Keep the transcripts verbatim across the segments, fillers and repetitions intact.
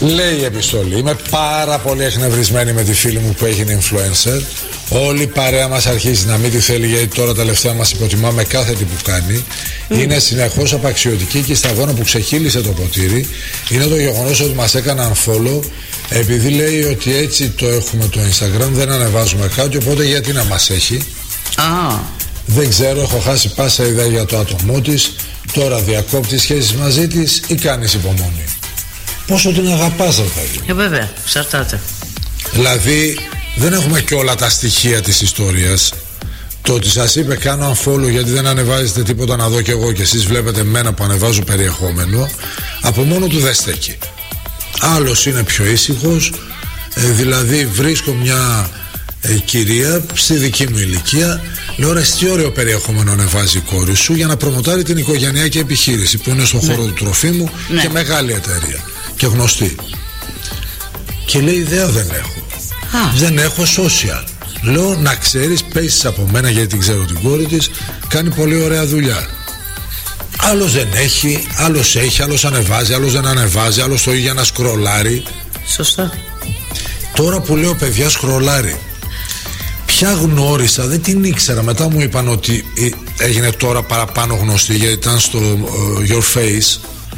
Λέει η επιστολή: είμαι πάρα πολύ εκνευρισμένη με τη φίλη μου που έγινε influencer. Όλη η παρέα μας αρχίζει να μην τη θέλει, γιατί τώρα τελευταία μας υποτιμά με κάθε τι που κάνει. Mm. Είναι συνεχώς απαξιωτική, και η σταγόνα που ξεχύλισε το ποτήρι είναι το γεγονός ότι μας έκαναν follow, επειδή λέει ότι έτσι το έχουμε το Instagram, δεν ανεβάζουμε κάτι, οπότε γιατί να μας έχει. Ah. Δεν ξέρω, έχω χάσει πάσα ιδέα για το άτομό της. Τώρα διακόπτει σχέσεις μαζί της ή κάνεις υπομονή? Πόσο την αγαπάς, δηλαδή? Ε, βέβαια, εξαρτάται. Δηλαδή, δεν έχουμε και όλα τα στοιχεία της ιστορίας. Το ότι σας είπε κάνω unfollow γιατί δεν ανεβάζετε τίποτα να δω κι εγώ, και εσείς βλέπετε εμένα που ανεβάζω περιεχόμενο, από μόνο του δεν στέκει. Άλλος είναι πιο ήσυχος, ε, δηλαδή βρίσκω μια ε, κυρία στη δική μου ηλικία, λέω ρε, τι ωραίο περιεχόμενο ανεβάζει η κόρη σου για να προμοτάρει την οικογενειακή επιχείρηση που είναι στον ναι. χώρο του τροφίμου, ναι. και μεγάλη εταιρεία και γνωστή. Και λέει ιδέα δεν έχω. Α. Δεν έχω social. Λέω να ξέρεις, πέσεις από μένα γιατί την ξέρω την κόρη της, κάνει πολύ ωραία δουλειά. Άλλος δεν έχει, άλλος έχει, άλλος ανεβάζει, άλλος δεν ανεβάζει, άλλος το ίδιο για να σκρολάρει. Σωστά. Τώρα που λέω παιδιά σκρολάρει, ποια γνώρισα, δεν την ήξερα. Μετά μου είπαν ότι έγινε τώρα παραπάνω γνωστή γιατί ήταν στο uh, Your Face.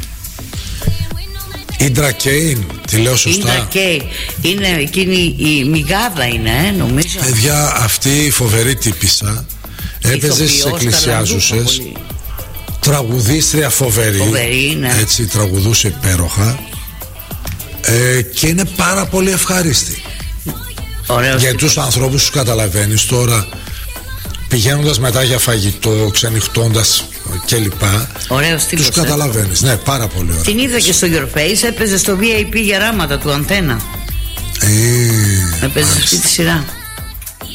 Indra Kane, τη λέω σωστά? Indra Kane, είναι εκείνη η μηγάδα είναι, ε, νομίζω. Παιδιά, αυτή η φοβερή τύπισσα έπαιζε στις εκκλησιάζουσες, τραγουδίστρια φοβερή, φοβερή ναι. έτσι τραγουδούσε υπέροχα, ε, και είναι πάρα πολύ ευχάριστη. Ωραίος για τύπος. Τους ανθρώπους τους καταλαβαίνεις τώρα, πηγαίνοντας μετά για φαγητό, ξενυχτώντας κλπ. Τους καταλαβαίνεις, ναι, πάρα πολύ ωραία. Την είδα και στο Your Face, έπαιζε στο βι άι πι γεράματα του Αντένα. Ε, έπαιζε αυτή τη σειρά.